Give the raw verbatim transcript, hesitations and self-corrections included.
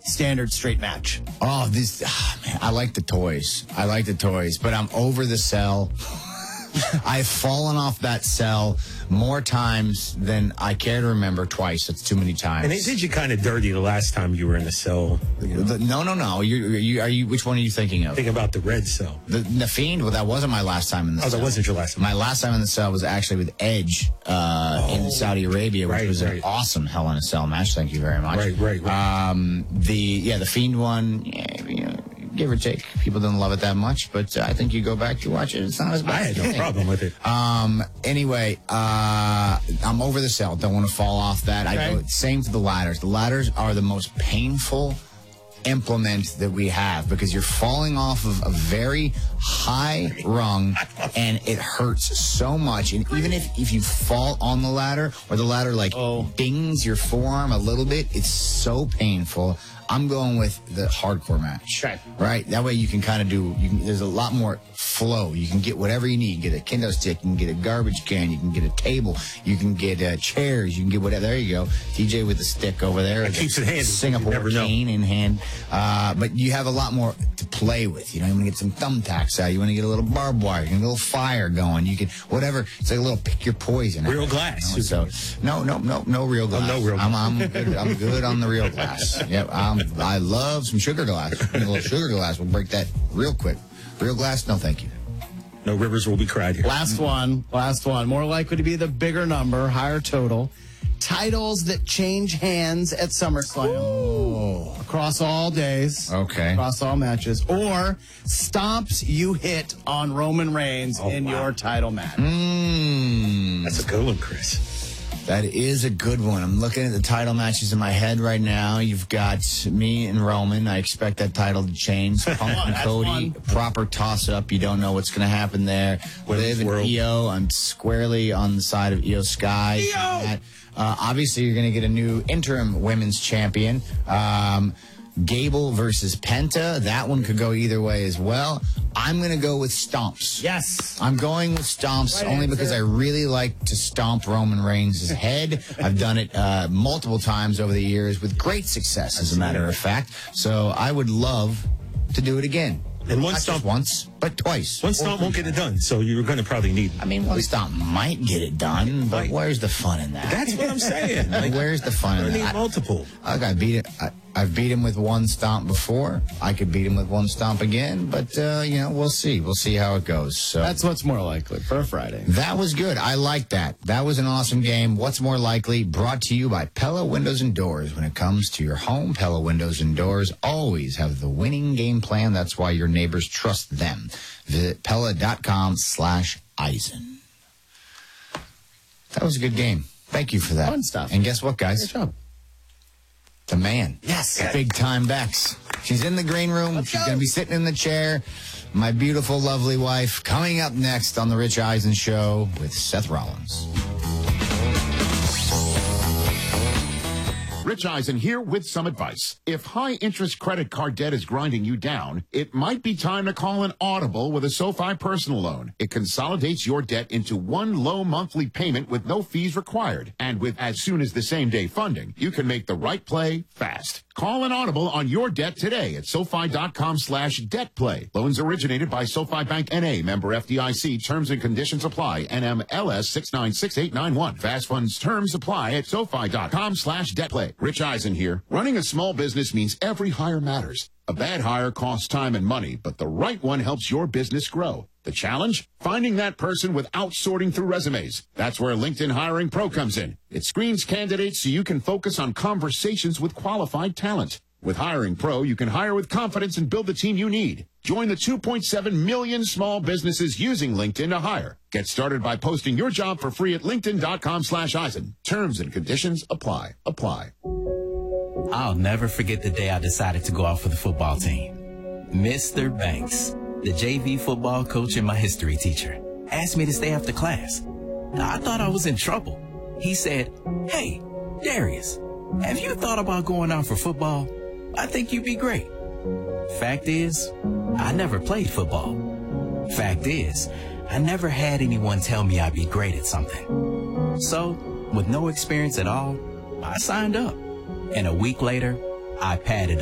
standard straight match? Oh, this, ah, man, I like the toys. I like the toys, but I'm over the cell. I've fallen off that cell more times than I care to remember. Twice. That's too many times. And they did you kind of dirty the last time you were in the cell. You know? The, no, no, no. You, you, are you? Which one are you thinking of? Think about the red cell. The, the Fiend. Well, that wasn't my last time in the oh, cell. that wasn't your last time. My last time in the cell was actually with Edge uh, oh, in Saudi Arabia, which right, was right. an awesome Hell in a Cell match. Thank you very much. Right, right, right. Um, the yeah, the Fiend one. Yeah, you know, give or take. People didn't love it that much, but uh, I think you go back to watch it. It's not as bad. I had no problem with it. Um. Anyway, uh, I'm over the cell. Don't want to fall off that. Okay. I go same to the ladders. The ladders are the most painful implement that we have because you're falling off of a very high rung and it hurts so much. And even if, if you fall on the ladder or the ladder like oh. dings your forearm a little bit, it's so painful. I'm going with the hardcore match. Okay. Right? That way you can kind of do, you can, there's a lot more flow. You can get whatever you need. You can get a kendo stick, you can get a garbage can, you can get a table, you can get uh, chairs, you can get whatever. There you go. T J with the stick over there. It keeps it handy. Singapore cane in hand. Uh, but you have a lot more to play with. You know, you want to get some thumbtacks out. You want to get a little barbed wire. You can get a little fire going. You can, whatever. It's like a little pick your poison. Real glass. You know? So, no, no, no, no real glass. Oh, no real glass. I'm, I'm, good, I'm good on the real glass. Yep. Um, I love some sugar glass. A little sugar glass will break that real quick. Real glass, no thank you. No rivers will be cried here. Last one. Last one. More likely to be the bigger number, higher total. Titles that change hands at SummerSlam. Oh. Across all days. Okay. Across all matches. Or stomps you hit on Roman Reigns oh, in wow. your title match. Mm. That's a good one, Chris. That is a good one. I'm looking at the title matches in my head right now. You've got me and Roman. I expect that title to change. Punk and Cody, proper toss-up. You don't know what's going to happen there. Liv and Io. I'm squarely on the side of Io Sky. Io! Uh, obviously, you're going to get a new interim women's champion. Um, Gable versus Penta. That one could go either way as well. I'm going to go with stomps. Yes. I'm going with stomps Right only answer. because I really like to stomp Roman Reigns' head. I've done it uh, multiple times over the years with great success, as a matter of fact. So I would love to do it again. And one Not stomp just once, but twice. One stomp won't get it done, so you're going to probably need. I mean, one stomp might get it done, but where's the fun in that? That's what I'm saying. Like, where's the fun I in need that? multiple. I, I beat it. I, I've beat him with one stomp before. I could beat him with one stomp again, but uh, you know, we'll see. We'll see how it goes. So That's what's more likely for a Friday. that was good. I like that. That was an awesome game. What's more likely? Brought to you by Pella Windows and Doors. When it comes to your home, Pella Windows and Doors always have the winning game plan. That's why your neighbors trust them. Visit Pella.com slash Eisen. That was a good game. Thank you for that. Fun stuff. And guess what, guys? Good job. The man. Yes. Big time Bex. She's in the green room. Let's She's go. going to be sitting in the chair. My beautiful, lovely wife coming up next on The Rich Eisen Show with Seth Rollins. Rich Eisen here with some advice. If high-interest credit card debt is grinding you down, it might be time to call an Audible with a SoFi personal loan. It consolidates your debt into one low monthly payment with no fees required. And with as soon as the same-day funding, you can make the right play fast. Call an Audible on your debt today at SoFi.com slash debt play. Loans originated by SoFi Bank N A, member F D I C. Terms and conditions apply. N M L S six nine six eight nine one. Fast funds terms apply at SoFi.com slash debt play. Rich Eisen here. Running a small business means every hire matters. A bad hire costs time and money, but the right one helps your business grow. The challenge? Finding that person without sorting through resumes. That's where LinkedIn Hiring Pro comes in. It screens candidates so you can focus on conversations with qualified talent. With Hiring Pro, you can hire with confidence and build the team you need. Join the two point seven million small businesses using LinkedIn to hire. Get started by posting your job for free at linkedin.com slash Eisen. Terms and conditions apply. Apply. I'll never forget the day I decided to go out for the football team. Mister Banks, the J V football coach and my history teacher, asked me to stay after class. I thought I was in trouble. He said, "Hey, Darius, have you thought about going out for football? I think you'd be great." Fact is, I never played football. Fact is, I never had anyone tell me I'd be great at something. So, with no experience at all, I signed up. And a week later, I padded